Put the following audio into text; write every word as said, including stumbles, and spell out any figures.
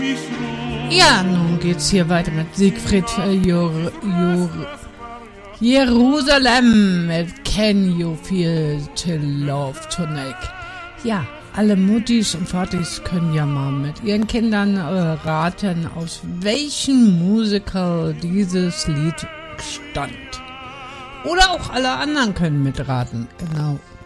Ja, nun geht's hier weiter mit Siegfried äh, Jor, Jor, Jerusalem mit Can You Feel the Love Tonight? Ja, alle Muttis und Vatis können ja mal mit ihren Kindern äh, raten, aus welchem Musical dieses Lied stammt. Oder auch alle anderen können mitraten, genau.